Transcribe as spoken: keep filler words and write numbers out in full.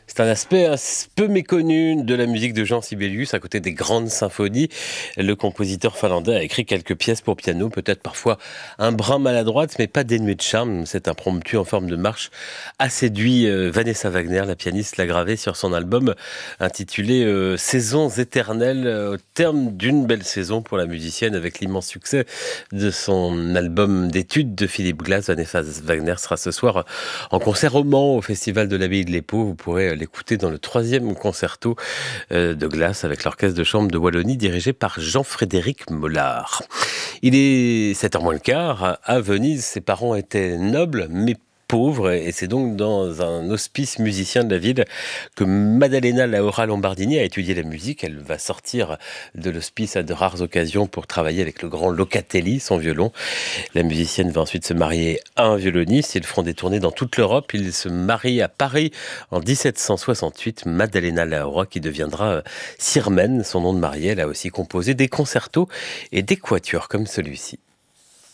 C'est un aspect un peu méconnu de la musique de Jean Sibelius. À côté des grandes symphonies, le compositeur finlandais a écrit quelques pièces pour piano, peut-être parfois un brin maladroite, mais pas dénué de charme. Cet impromptu en forme de marche a séduit euh, Vanessa Wagner, la pianiste, l'a gravé sur son album intitulé euh, Saisons éternelles, euh, au terme d'une belle saison pour la musicienne, avec l'immense succès de son album d'études de Philippe Glass. Vanessa Wagner sera ce soir en concert au Mans, au Festival de l'Abbaye de l'Épau. Vous pourrez l'écouter dans le troisième concerto euh, de Glass avec l'orchestre de chambre de Wallonie dirigé par Jean-Frédéric Mollard. Il est sept heures moins le quart. À Venise, ses parents étaient nobles, mais pauvres, et c'est donc dans un hospice musicien de la ville que Maddalena Laura Lombardini a étudié la musique. Elle va sortir de l'hospice à de rares occasions pour travailler avec le grand Locatelli, son violon. La musicienne va ensuite se marier à un violoniste. Ils feront des tournées dans toute l'Europe. Ils se marient à Paris en dix-sept cent soixante-huit. Maddalena Laura, qui deviendra Sirmen, son nom de mariée. Elle a aussi composé des concertos et des quatuors comme celui-ci.